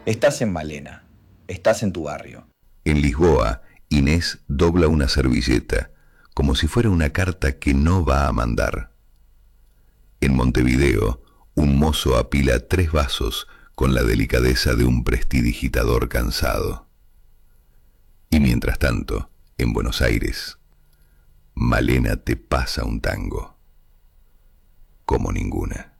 Estás en Malena, estás en tu barrio. En Lisboa, Inés dobla una servilleta, como si fuera una carta que no va a mandar. En Montevideo, un mozo apila 3 vasos con la delicadeza de un prestidigitador cansado. Y mientras tanto, en Buenos Aires, Malena te pasa un tango, como ninguna.